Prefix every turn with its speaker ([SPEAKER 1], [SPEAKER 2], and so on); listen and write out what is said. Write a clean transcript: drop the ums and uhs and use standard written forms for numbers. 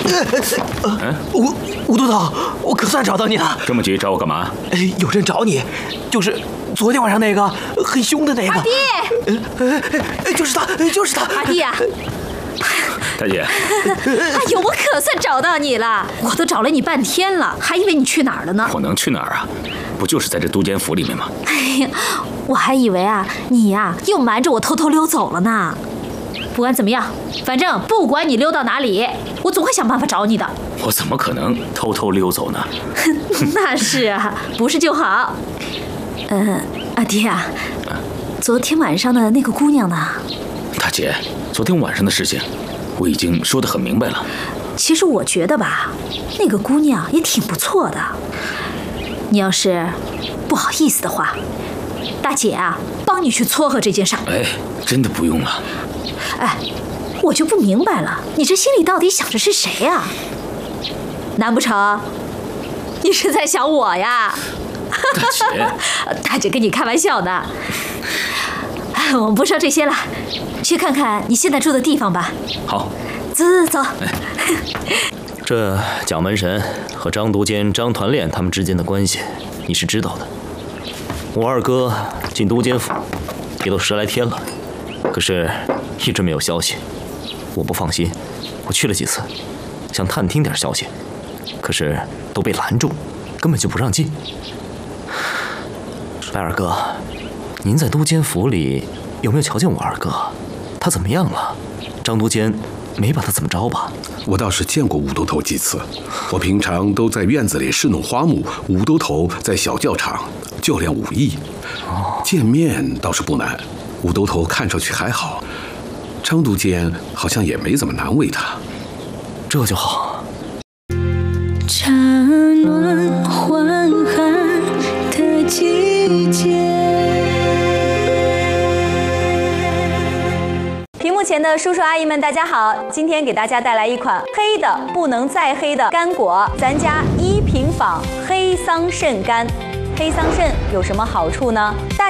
[SPEAKER 1] 吴都头，我可算找到你了。
[SPEAKER 2] 这么急找我干嘛？
[SPEAKER 1] 有人找你，就是昨天晚上那个很凶的那个。
[SPEAKER 3] 阿弟，
[SPEAKER 1] 就是他，就是他。
[SPEAKER 3] 阿弟呀！
[SPEAKER 2] 大姐，
[SPEAKER 3] 哎呦，我可算找到你了！我都找了你半天了，还以为你去哪儿了呢。
[SPEAKER 2] 我能去哪儿啊？不就是在这都监府里面吗？
[SPEAKER 3] 哎呀，我还以为啊，你呀又瞒着我偷偷溜走了呢。不管怎么样，反正不管你溜到哪里，我总会想办法找你的。
[SPEAKER 2] 我怎么可能偷偷溜走呢？
[SPEAKER 3] 那是啊，不是就好。阿爹啊，昨天晚上的那个姑娘呢？
[SPEAKER 2] 大姐，昨天晚上的事情我已经说得很明白了。
[SPEAKER 3] 其实我觉得吧，那个姑娘也挺不错的。你要是不好意思的话，大姐啊，帮你去撮合这件事儿。
[SPEAKER 2] 哎，真的不用了。
[SPEAKER 3] 哎，我就不明白了，你这心里到底想着是谁呀？难不成你是在想我呀？
[SPEAKER 2] 大姐，
[SPEAKER 3] 大姐跟你开玩笑的。我们不说这些了，去看看你现在住的地方吧。
[SPEAKER 2] 好，
[SPEAKER 3] 走。
[SPEAKER 4] 这蒋门神和张督监、张团练他们之间的关系，你是知道的。我二哥进都监府也都10来天了，可是一直没有消息。我不放心，我去了几次，想探听点消息，可是都被拦住，根本就不让进。白二哥，您在都监府里有没有瞧见我二哥？他怎么样了？张督监没把他怎么着吧？
[SPEAKER 5] 我倒是见过武都头几次，我平常都在院子里侍弄花木，武都头在小教场教练武艺。见面倒是不难，武都头看上去还好，张督监好像也没怎么难为他。
[SPEAKER 4] 这就好。
[SPEAKER 6] 茶暖缓寒的季节。
[SPEAKER 7] 屏幕前的叔叔阿姨们，大家好！今天给大家带来一款黑的不能再黑的干果，咱家1平坊黑桑葚干。黑桑葚有什么好处呢？